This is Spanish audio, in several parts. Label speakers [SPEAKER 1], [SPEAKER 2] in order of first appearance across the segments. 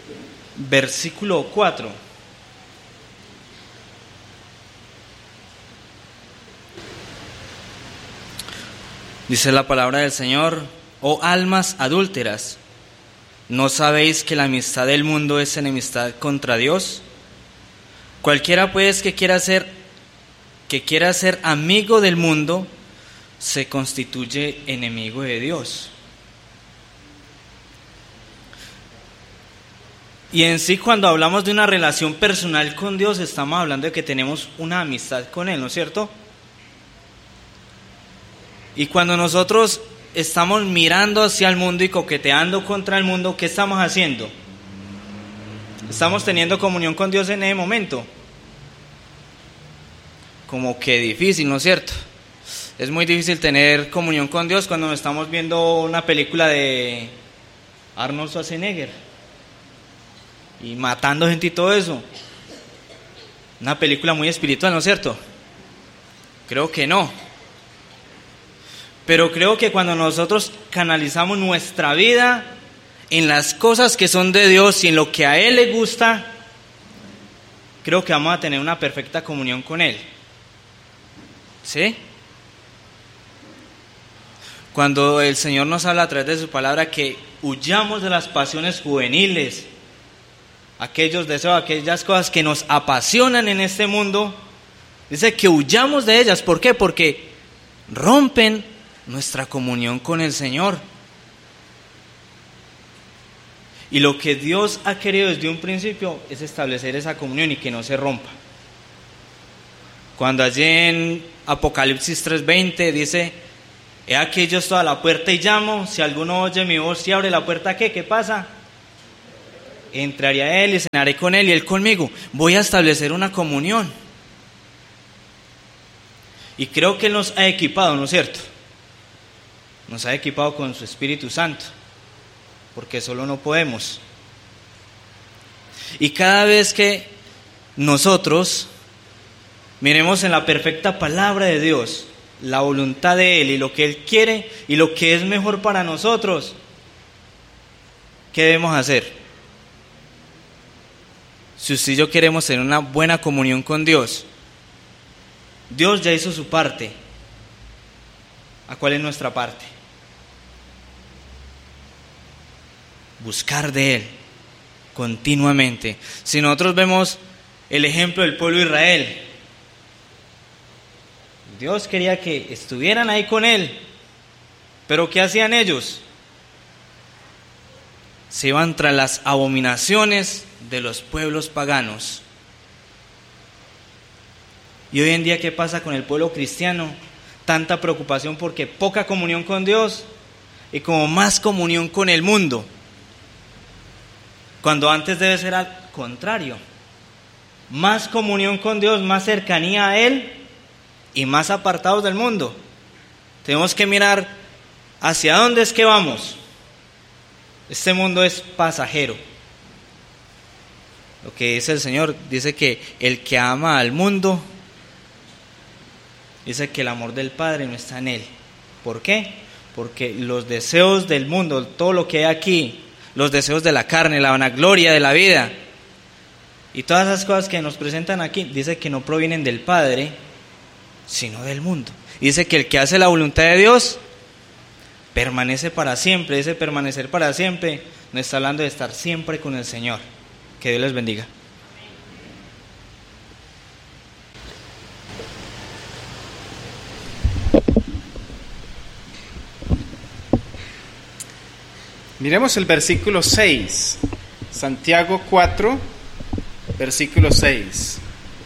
[SPEAKER 1] versículo 4. Dice la palabra del Señor: oh almas adúlteras, ¿no sabéis que la amistad del mundo es enemistad contra Dios? Cualquiera pues que quiera ser amigo del mundo se constituye enemigo de Dios. Y en sí, cuando hablamos de una relación personal con Dios, estamos hablando de que tenemos una amistad con Él, ¿no es cierto? Y cuando nosotros estamos mirando hacia el mundo y coqueteando contra el mundo, ¿qué estamos haciendo? ¿Estamos teniendo comunión con Dios en ese momento? Como que difícil, ¿no es cierto? Es muy difícil tener comunión con Dios cuando estamos viendo una película de Arnold Schwarzenegger y matando gente y todo eso. Una película muy espiritual, ¿no es cierto? Creo que no. Pero creo que cuando nosotros canalizamos nuestra vida en las cosas que son de Dios y en lo que a Él le gusta, creo que vamos a tener una perfecta comunión con Él. ¿Sí? Cuando el Señor nos habla a través de su palabra que huyamos de las pasiones juveniles, aquellos deseos, aquellas cosas que nos apasionan en este mundo, dice que huyamos de ellas. ¿Por qué? Porque rompen nuestra comunión con el Señor. Y lo que Dios ha querido desde un principio es establecer esa comunión y que no se rompa. Cuando allí en Apocalipsis 3:20 dice: he aquí yo estoy a la puerta y llamo, si alguno oye mi voz y abre la puerta, ¿qué pasa? Entraré a Él y cenaré con Él y Él conmigo. Voy a establecer una comunión. Y creo que Él nos ha equipado, ¿no es cierto? Nos ha equipado con su Espíritu Santo, porque solo no podemos. Y cada vez que nosotros miremos en la perfecta palabra de Dios, la voluntad de Él y lo que Él quiere y lo que es mejor para nosotros, ¿qué debemos hacer? Si usted y yo queremos tener una buena comunión con Dios, Dios ya hizo su parte. ¿A cuál es nuestra parte? Buscar de Él continuamente. Si nosotros vemos el ejemplo del pueblo de Israel, Dios quería que estuvieran ahí con Él, pero ¿qué hacían ellos? Se iban tras las abominaciones de los pueblos paganos. Y hoy en día, ¿qué pasa con el pueblo cristiano? Tanta preocupación porque poca comunión con Dios y como más comunión con el mundo, cuando antes debe ser al contrario. Más comunión con Dios, más cercanía a Él y más apartados del mundo. Tenemos que mirar hacia dónde es que vamos. Este mundo es pasajero. Lo que dice el Señor, dice que el que ama al mundo, dice que el amor del Padre no está en él. ¿Por qué? Porque los deseos del mundo, todo lo que hay aquí, los deseos de la carne, la vanagloria de la vida y todas esas cosas que nos presentan aquí, dice que no provienen del Padre, sino del mundo. Y dice que el que hace la voluntad de Dios permanece para siempre. Dice permanecer para siempre, no está hablando de estar siempre con el Señor. Que Dios les bendiga.
[SPEAKER 2] Miremos el versículo 6, Santiago 4, versículo 6.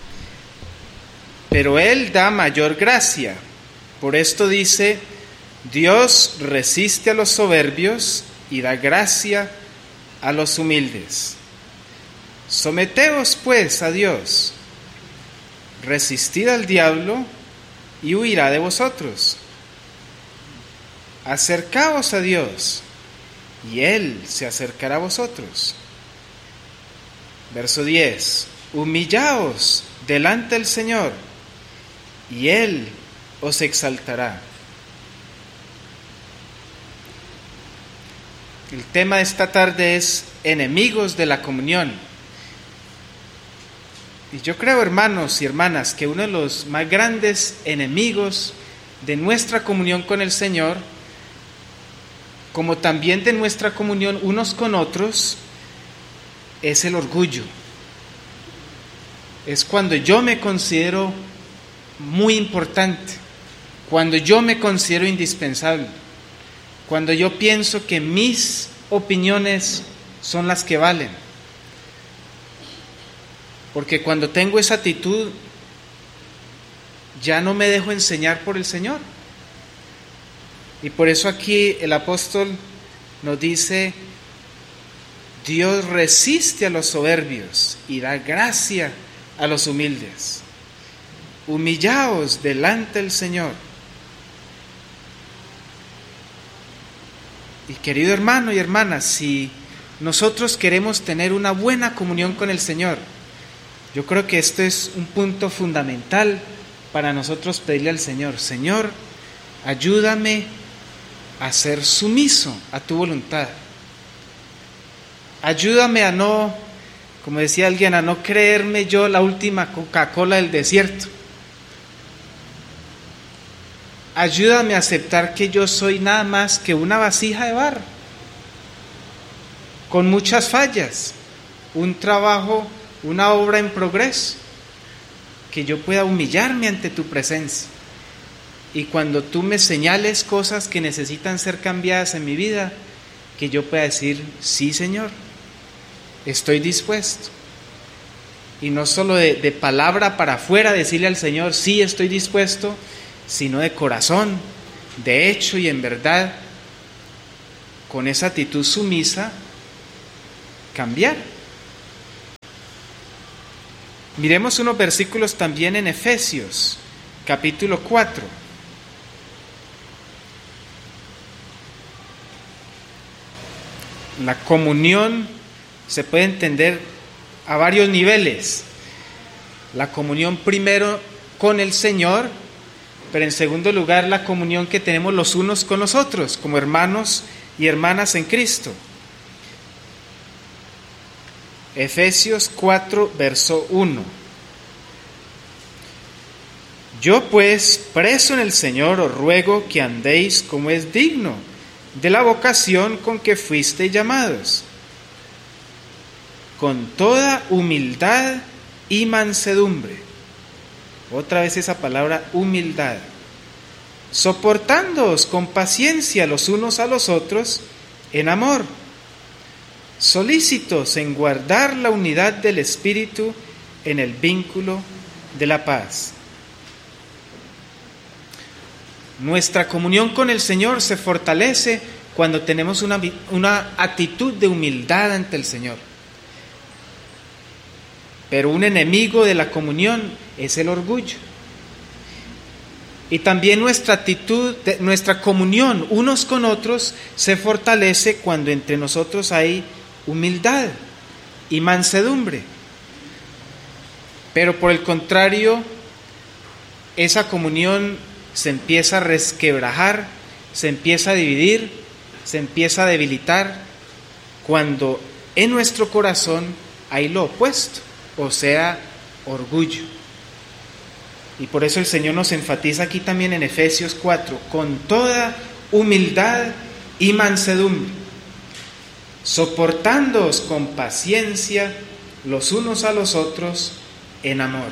[SPEAKER 2] Pero Él da mayor gracia. Por esto dice: Dios resiste a los soberbios y da gracia a los humildes. Someteos pues a Dios, resistid al diablo y huirá de vosotros. Acercaos a Dios y Él se acercará a vosotros. Verso 10. Humillaos delante del Señor y Él os exaltará. El tema de esta tarde es enemigos de la comunión. Y yo creo, hermanos y hermanas, que uno de los más grandes enemigos de nuestra comunión con el Señor, como también de nuestra comunión unos con otros, es el orgullo. Es cuando yo me considero muy importante, cuando yo me considero indispensable, cuando yo pienso que mis opiniones son las que valen. Porque cuando tengo esa actitud, ya no me dejo enseñar por el Señor. Y por eso aquí el apóstol nos dice: Dios resiste a los soberbios y da gracia a los humildes. Humillaos delante del Señor. Y querido hermano y hermana, si nosotros queremos tener una buena comunión con el Señor, yo creo que este es un punto fundamental para nosotros pedirle al Señor: Señor, ayúdame a ser sumiso a tu voluntad. Ayúdame a no, como decía alguien, a no creerme yo la última Coca-Cola del desierto. Ayúdame a aceptar que yo soy nada más que una vasija de barro, con muchas fallas, un trabajo, una obra en progreso, que yo pueda humillarme ante tu presencia. Y cuando tú me señales cosas que necesitan ser cambiadas en mi vida, que yo pueda decir: sí, Señor, estoy dispuesto. Y no solo de palabra para afuera decirle al Señor: sí, estoy dispuesto, sino de corazón, de hecho y en verdad, con esa actitud sumisa, cambiar. Miremos unos versículos también en Efesios, capítulo 4. La comunión se puede entender a varios niveles. La comunión primero con el Señor, pero en segundo lugar la comunión que tenemos los unos con los otros, como hermanos y hermanas en Cristo. Efesios 4, verso 1. Yo pues, preso en el Señor, os ruego que andéis como es digno de la vocación con que fuisteis llamados, con toda humildad y mansedumbre. Otra vez esa palabra, humildad. Soportándoos con paciencia los unos a los otros en amor, solícitos en guardar la unidad del Espíritu en el vínculo de la paz. Nuestra comunión con el Señor se fortalece cuando tenemos una actitud de humildad ante el Señor. Pero un enemigo de la comunión es el orgullo. Y también nuestra actitud, nuestra comunión unos con otros se fortalece cuando entre nosotros hay humildad y mansedumbre. Pero por el contrario, esa comunión se empieza a resquebrajar, se empieza a dividir, se empieza a debilitar cuando en nuestro corazón hay lo opuesto, o sea, orgullo. Y por eso el Señor nos enfatiza aquí también en Efesios 4, con toda humildad y mansedumbre, soportándoos con paciencia los unos a los otros en amor.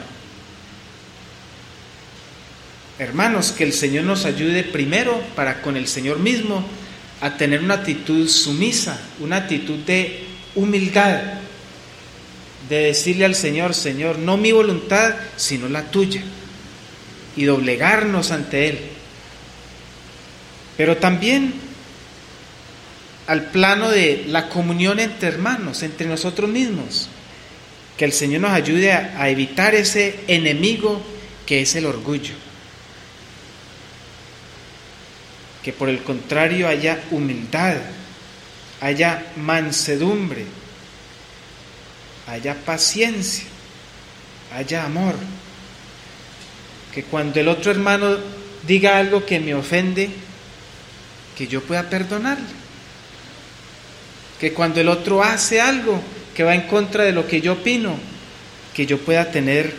[SPEAKER 2] Hermanos, que el Señor nos ayude primero para con el Señor mismo a tener una actitud sumisa, una actitud de humildad, de decirle al Señor: Señor, no mi voluntad, sino la tuya, y doblegarnos ante Él. Pero también al plano de la comunión entre hermanos, entre nosotros mismos, que el Señor nos ayude a evitar ese enemigo que es el orgullo. Que por el contrario haya humildad, haya mansedumbre, haya paciencia, haya amor. Que cuando el otro hermano diga algo que me ofende, que yo pueda perdonarle. que cuando el otro hace algo que va en contra de lo que yo opino, que yo pueda tener,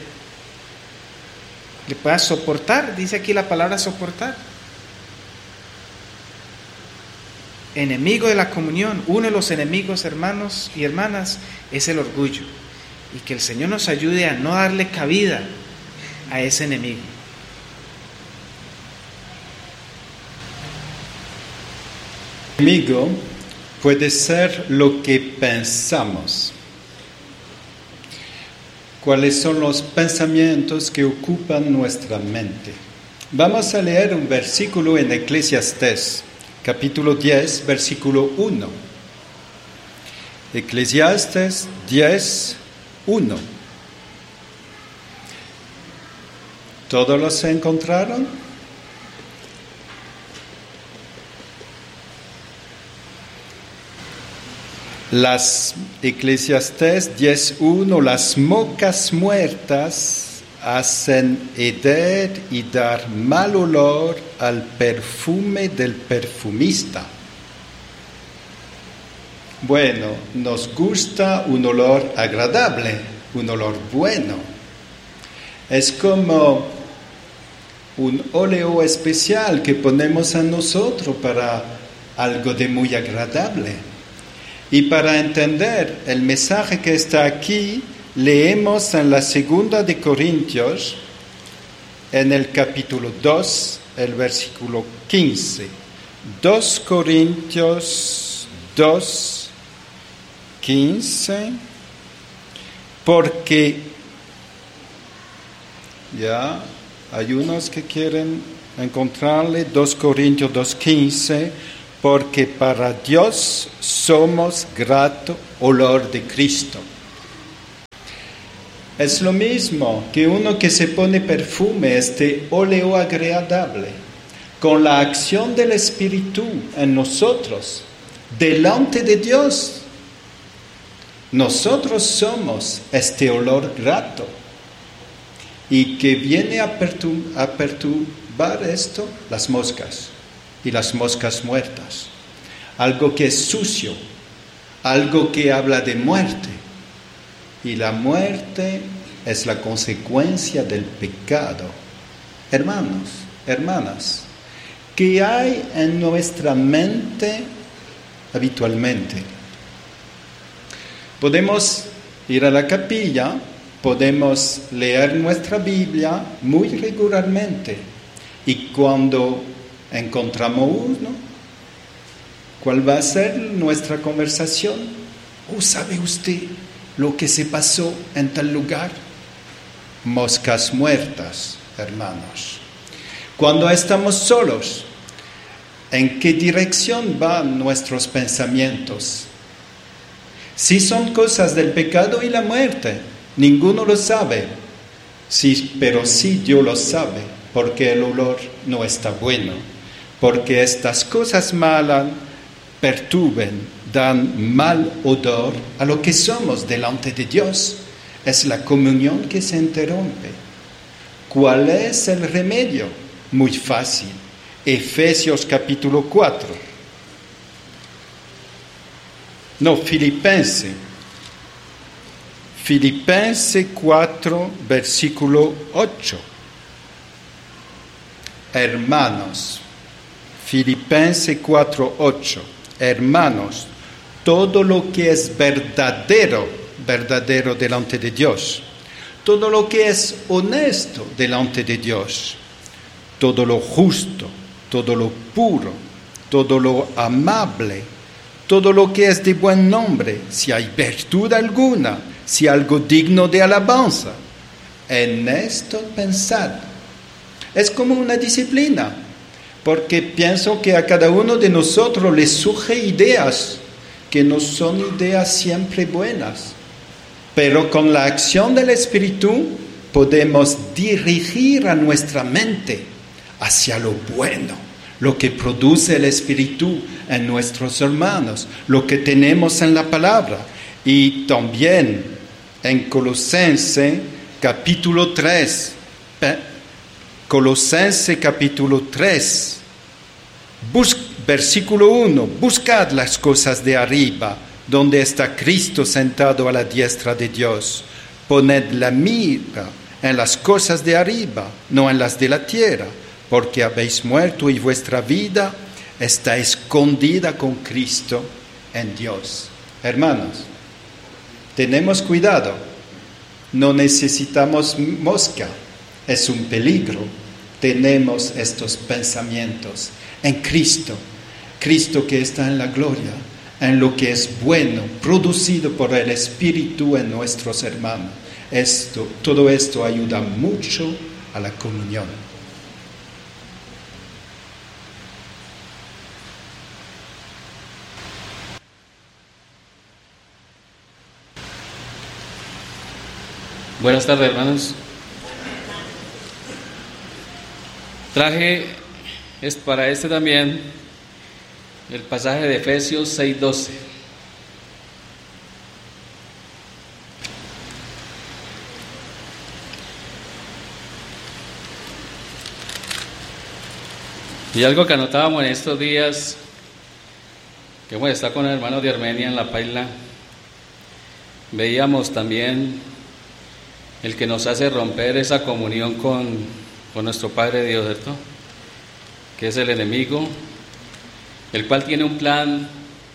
[SPEAKER 2] le pueda soportar, dice aquí la palabra soportar. Enemigo de la comunión, uno de los enemigos, hermanos y hermanas, es el orgullo. Y que el Señor nos ayude a no darle cabida a ese enemigo.
[SPEAKER 3] Enemigo puede ser lo que pensamos. ¿Cuáles son los pensamientos que ocupan nuestra mente? Vamos a leer un versículo en Eclesiastés, capítulo 10, versículo 1. Eclesiastés 10, 1. ¿Todos los encontraron? Las Eclesiastés 10:1, las moscas muertas hacen heder y dar mal olor al perfume del perfumista. Bueno, nos gusta un olor agradable, un olor bueno. Es como un óleo especial que ponemos a nosotros para algo de muy agradable. Y para entender el mensaje que está aquí, leemos en la segunda de Corintios, en el capítulo 2, el versículo 15. 2 Corintios 2, 15. Porque ya hay unos que quieren encontrarle 2 Corintios 2, 15. Porque para Dios somos grato olor de Cristo. Es lo mismo que uno que se pone perfume, este óleo agradable, con la acción del Espíritu en nosotros, delante de Dios. Nosotros somos este olor grato. Y que viene a perturbar esto, las moscas. Y las moscas muertas, algo que es sucio, algo que habla de muerte, y la muerte es la consecuencia del pecado. Hermanos, hermanas, ¿qué hay en nuestra mente habitualmente? Podemos ir a la capilla, podemos leer nuestra Biblia muy regularmente, y cuando encontramos uno, ¿cuál va a ser nuestra conversación? ¿Sabe usted lo que se pasó en tal lugar? Moscas muertas, hermanos. Cuando estamos solos, ¿en qué dirección van nuestros pensamientos? Si son cosas del pecado y la muerte, ninguno lo sabe. Sí, pero sí Dios lo sabe, porque el olor no está bueno. Porque estas cosas malas perturben, dan mal odor a lo que somos delante de Dios. Es la comunión que se interrumpe. ¿Cuál es el remedio? Muy fácil. Efesios capítulo 4. No, Filipenses 4, versículo 8. Hermanos, Filipenses 4, 8. Hermanos, todo lo que es verdadero delante de Dios, todo lo que es honesto delante de Dios, todo lo justo, todo lo puro, todo lo amable, todo lo que es de buen nombre, si hay virtud alguna, si algo digno de alabanza, en esto pensad. Es como una disciplina, porque pienso que a cada uno de nosotros le surge ideas que no son ideas siempre buenas, pero con la acción del Espíritu podemos dirigir a nuestra mente hacia lo bueno, lo que produce el Espíritu en nuestros hermanos, lo que tenemos en la palabra. Y también en Colosenses capítulo 3, Colosenses capítulo 3, versículo 1, buscad las cosas de arriba, donde está Cristo sentado a la diestra de Dios. Poned la mira en las cosas de arriba, no en las de la tierra, porque habéis muerto y vuestra vida está escondida con Cristo en Dios. Hermanos, tenemos cuidado, no necesitamos mosca, es un peligro. Tenemos estos pensamientos en Cristo, Cristo que está en la gloria, en lo que es bueno, producido por el Espíritu en nuestros hermanos. Todo esto ayuda mucho a la comunión.
[SPEAKER 4] Buenas tardes, hermanos. Traje para también el pasaje de Efesios 6:12. Y algo que anotábamos en estos días, que hemos estado con el hermano de Armenia en la Paila, veíamos también el que nos hace romper esa comunión con nuestro Padre Dios, ¿cierto? Que es el enemigo, el cual tiene un plan,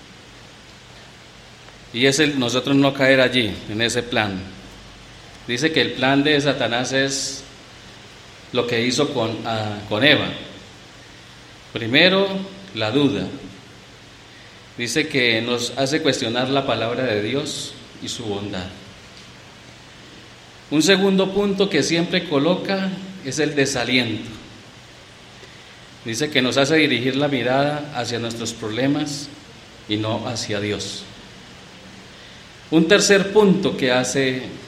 [SPEAKER 4] y es nosotros no caer allí, en ese plan. Dice que el plan de Satanás es lo que hizo con Eva. Primero, la duda. Dice que nos hace cuestionar la palabra de Dios y su bondad. Un segundo punto que siempre coloca es el desaliento. Dice que nos hace dirigir la mirada hacia nuestros problemas y no hacia Dios. Un tercer punto que hace